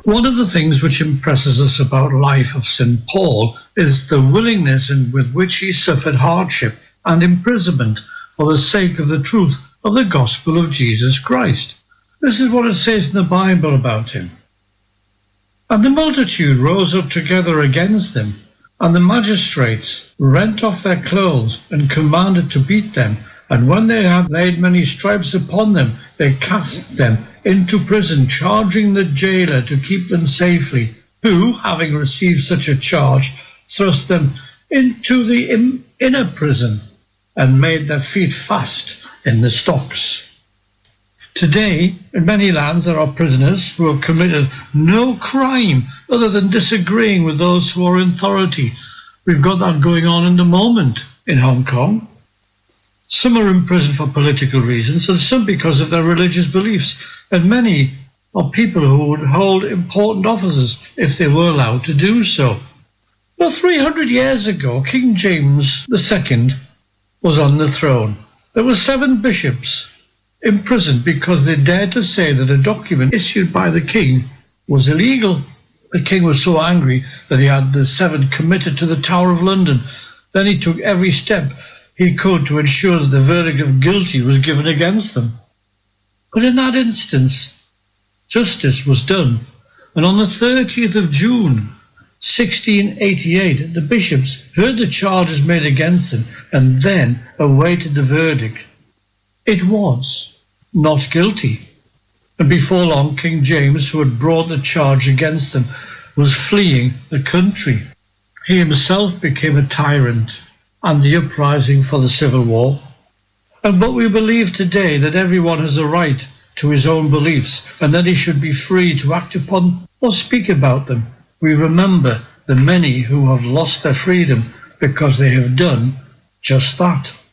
One of the things which impresses us about the life of St. Paul is the willingness with which he suffered hardship and imprisonment for the sake of the truth of the gospel of Jesus Christ. This is what it says in the Bible about him. And the multitude rose up together against them, and the magistrates rent off their clothes and commanded to beat them. And when they had laid many stripes upon them, they cast them into prison, charging the jailer to keep them safely, who, having received such a charge, thrust them into the inner prison and made their feet fast in the stocks. Today, in many lands, there are prisoners who have committed no crime other than disagreeing with those who are in authority. We've got that going on in the moment in Hong Kong. Some are imprisoned for political reasons and some because of their religious beliefs, and many are people who would hold important offices if they were allowed to do so. Well, 300 years ago, King James II was on the throne. There were 7 bishops imprisoned because they dared to say that a document issued by the king was illegal. The king was so angry that he had the 7 committed to the Tower of London. Then he took every step he could to ensure that the verdict of guilty was given against them. But in that instance, justice was done, and on the 30th of June, 1688, the bishops heard the charges made against them and then awaited the verdict. It was not guilty. And before long, King James, who had brought the charge against them, was fleeing the country. He himself became a tyrant, and the uprising for the Civil War. But we believe today that everyone has a right to his own beliefs and that he should be free to act upon or speak about them. We remember the many who have lost their freedom because they have done just that.